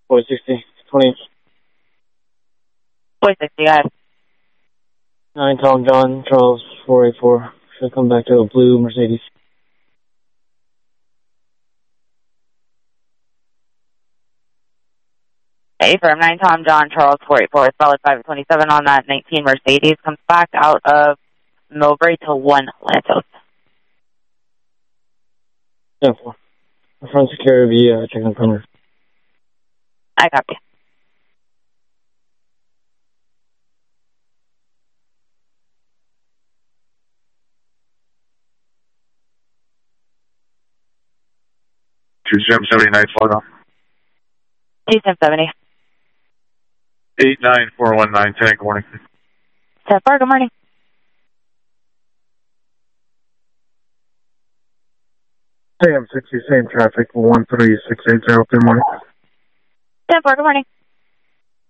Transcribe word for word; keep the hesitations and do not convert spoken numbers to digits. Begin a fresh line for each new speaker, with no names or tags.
four sixty, twenty.
four sixty, guys.
nine Tom John, Charles, four eight four. Should come back to a blue Mercedes.
Hey, firm nine Tom John, Charles, four eight four, solid five twenty-seven on that nineteen Mercedes. Comes back out of Millbury to one Lantos.
ten four. Front security, uh, checking perimeter.
I copy.
two seven seven nine, Florida.
two seven seventy.
eight nine four one nine, ten, good morning.
ten four, good morning.
Hey, I'm sixty, same traffic, one three six eight zero, good morning.
ten four, good morning.